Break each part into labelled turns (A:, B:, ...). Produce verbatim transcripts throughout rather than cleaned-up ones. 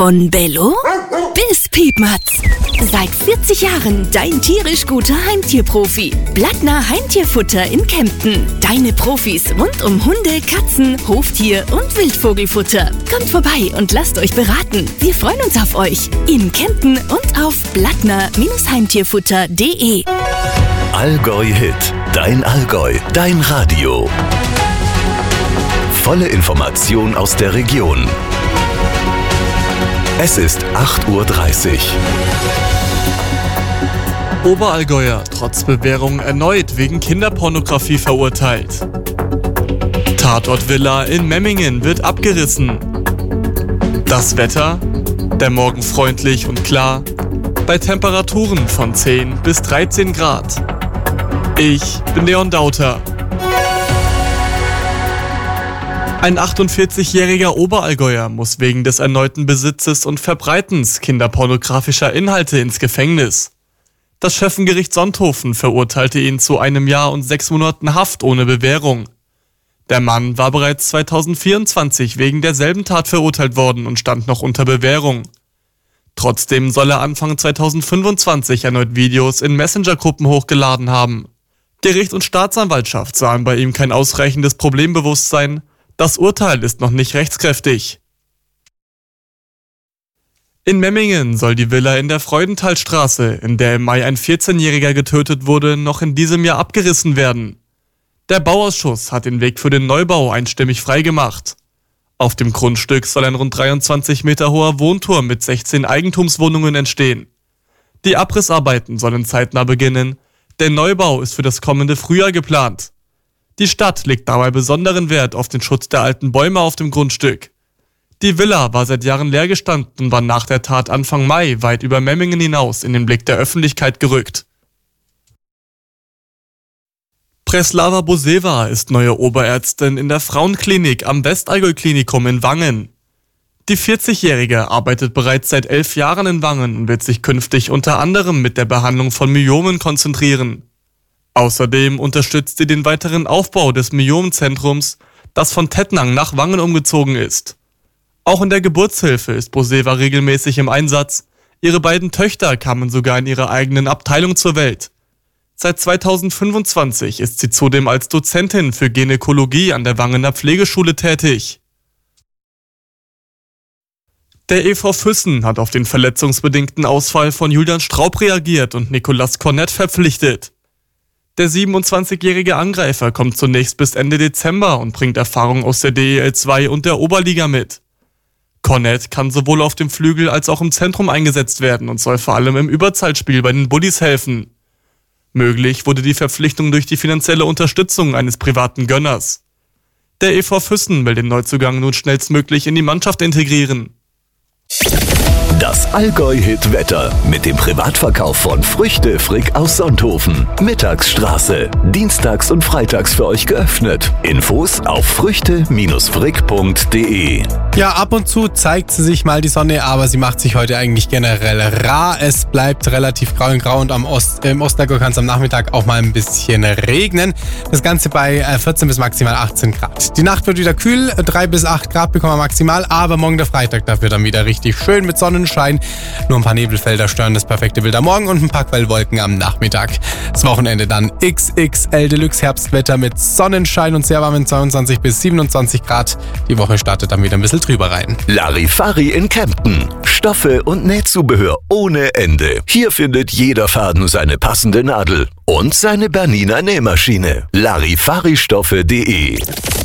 A: Von Bello bis Piepmatz. Seit vierzig Jahren dein tierisch guter Heimtierprofi. Blattner Heimtierfutter in Kempten. Deine Profis rund um Hunde, Katzen, Hoftier und Wildvogelfutter. Kommt vorbei und lasst euch beraten. Wir freuen uns auf euch in Kempten und auf blattner Heimtierfutter punkt de.
B: Allgäu Hit. Dein Allgäu. Dein Radio. Volle Information aus der Region. Es ist acht Uhr dreißig.
C: Oberallgäuer trotz Bewährung erneut wegen Kinderpornografie verurteilt. Tatortvilla in Memmingen wird abgerissen. Das Wetter? Der Morgen freundlich und klar, bei Temperaturen von zehn bis dreizehn Grad. Ich bin Leon Dauter. Ein achtundvierzigjähriger Oberallgäuer muss wegen des erneuten Besitzes und Verbreitens kinderpornografischer Inhalte ins Gefängnis. Das Schöffengericht Sonthofen verurteilte ihn zu einem Jahr und sechs Monaten Haft ohne Bewährung. Der Mann war bereits zweitausendvierundzwanzig wegen derselben Tat verurteilt worden und stand noch unter Bewährung. Trotzdem soll er Anfang zweitausendfünfundzwanzig erneut Videos in Messenger-Gruppen hochgeladen haben. Gericht und Staatsanwaltschaft sahen bei ihm kein ausreichendes Problembewusstsein. Das Urteil ist noch nicht rechtskräftig. In Memmingen soll die Villa in der Freudenthalstraße, in der im Mai ein vierzehnjähriger getötet wurde, noch in diesem Jahr abgerissen werden. Der Bauausschuss hat den Weg für den Neubau einstimmig freigemacht. Auf dem Grundstück soll ein rund dreiundzwanzig Meter hoher Wohnturm mit sechzehn Eigentumswohnungen entstehen. Die Abrissarbeiten sollen zeitnah beginnen. Der Neubau ist für das kommende Frühjahr geplant. Die Stadt legt dabei besonderen Wert auf den Schutz der alten Bäume auf dem Grundstück. Die Villa war seit Jahren leer gestanden und war nach der Tat Anfang Mai weit über Memmingen hinaus in den Blick der Öffentlichkeit gerückt. Preslava Boseva ist neue Oberärztin in der Frauenklinik am Westallgäu-Klinikum in Wangen. Die vierzigjährige arbeitet bereits seit elf Jahren in Wangen und wird sich künftig unter anderem mit der Behandlung von Myomen konzentrieren. Außerdem unterstützt sie den weiteren Aufbau des Myomzentrums, das von Tettnang nach Wangen umgezogen ist. Auch in der Geburtshilfe ist Boseva regelmäßig im Einsatz. Ihre beiden Töchter kamen sogar in ihrer eigenen Abteilung zur Welt. Seit zweitausendfünfundzwanzig ist sie zudem als Dozentin für Gynäkologie an der Wangener Pflegeschule tätig. Der E V Füssen hat auf den verletzungsbedingten Ausfall von Julian Straub reagiert und Nicolas Cornett verpflichtet. Der siebenundzwanzigjährige Angreifer kommt zunächst bis Ende Dezember und bringt Erfahrung aus der D E L zwei und der Oberliga mit. Cornett kann sowohl auf dem Flügel als auch im Zentrum eingesetzt werden und soll vor allem im Überzahlspiel bei den Bullies helfen. Möglich wurde die Verpflichtung durch die finanzielle Unterstützung eines privaten Gönners. Der E V Füssen will den Neuzugang nun schnellstmöglich in die Mannschaft integrieren.
B: Das Allgäu-Hit-Wetter mit dem Privatverkauf von Früchte Frick aus Sonthofen. Mittagsstraße. Dienstags und freitags für euch geöffnet. Infos auf früchte frick punkt de.
D: Ja, ab und zu zeigt sie sich mal die Sonne, aber sie macht sich heute eigentlich generell rar. Es bleibt relativ grau und grau und am Ost, im Ostallgäu kann es am Nachmittag auch mal ein bisschen regnen. Das Ganze bei vierzehn bis maximal achtzehn Grad. Die Nacht wird wieder kühl, drei bis acht Grad bekommen wir maximal, aber morgen der Freitag dafür dann wieder richtig schön mit Sonnenschein. Nur ein paar Nebelfelder stören das perfekte Bild am Morgen und ein paar Quellwolken am Nachmittag. Das Wochenende dann X X L Deluxe Herbstwetter mit Sonnenschein und sehr warmen zweiundzwanzig bis siebenundzwanzig Grad. Die Woche startet dann wieder ein bisschen drüber rein.
B: Larifari in Kempten. Stoffe und Nähzubehör ohne Ende. Hier findet jeder Faden seine passende Nadel und seine Bernina Nähmaschine. Larifaristoffe punkt de.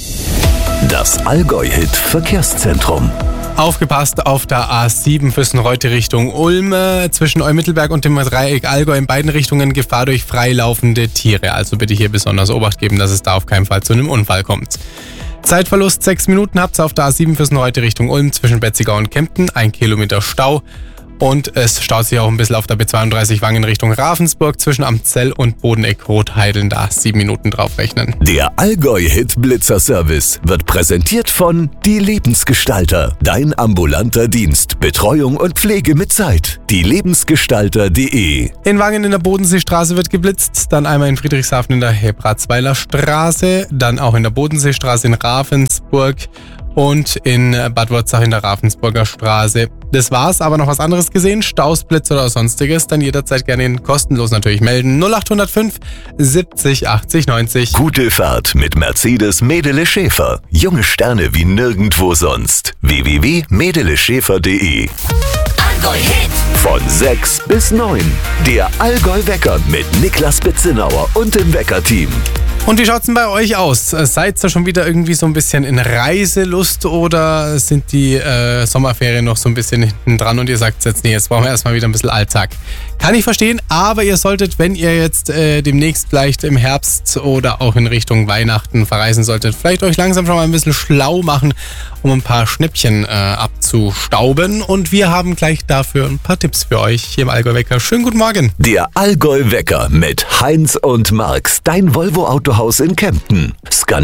B: Das Allgäu-Hit Verkehrszentrum.
D: Aufgepasst auf der A sieben Füssen-Reute Richtung Ulm, zwischen Eumittelberg und dem Dreieck Allgäu in beiden Richtungen Gefahr durch freilaufende Tiere. Also bitte hier besonders Obacht geben, dass es da auf keinen Fall zu einem Unfall kommt. Zeitverlust sechs Minuten habt ihr auf der A sieben Füssen-Reute Richtung Ulm zwischen Betzigau und Kempten, ein Kilometer Stau. Und es staut sich auch ein bisschen auf der B zweiunddreißig Wangen Richtung Ravensburg zwischen Amzell und Bodeneck-Rotheideln. Da sieben Minuten drauf rechnen.
B: Der Allgäu-Hit-Blitzer-Service wird präsentiert von Die Lebensgestalter. Dein ambulanter Dienst. Betreuung und Pflege mit Zeit. die lebensgestalter punkt de.
D: In Wangen in der Bodenseestraße wird geblitzt. Dann einmal in Friedrichshafen in der Hebratsweiler Straße. Dann auch in der Bodenseestraße in Ravensburg. Und in Bad Wurzach in der Ravensburger Straße. Das war's, aber noch was anderes gesehen, Staus, Blitz oder sonstiges, dann jederzeit gerne kostenlos natürlich melden. null acht null fünf siebzig achtzig neunzig.
B: Gute Fahrt mit Mercedes Medele Schäfer. Junge Sterne wie nirgendwo sonst. w w w punkt medele schäfer punkt de.
A: Allgäu Hit.
B: Von sechs bis neun. Der Allgäu-Wecker mit Niklas Betzenauer und dem Wecker-Team.
D: Und wie schaut's denn bei euch aus? Seid ihr schon wieder irgendwie so ein bisschen in Reiselust oder sind die äh, Sommerferien noch so ein bisschen hinten dran und ihr sagt jetzt, nee, jetzt brauchen wir erstmal wieder ein bisschen Alltag? Kann ich verstehen, aber ihr solltet, wenn ihr jetzt äh, demnächst vielleicht im Herbst oder auch in Richtung Weihnachten verreisen solltet, vielleicht euch langsam schon mal ein bisschen schlau machen, um ein paar Schnäppchen äh, abzustauben. Und wir haben gleich dafür ein paar Tipps für euch hier im Allgäu-Wecker. Schönen guten Morgen.
B: Der Allgäu-Wecker mit Heinz und Marx, dein Volvo-Autohaus in Kempten.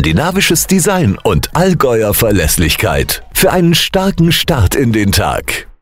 B: Skandinavisches Design und Allgäuer Verlässlichkeit. Für einen starken Start in den Tag.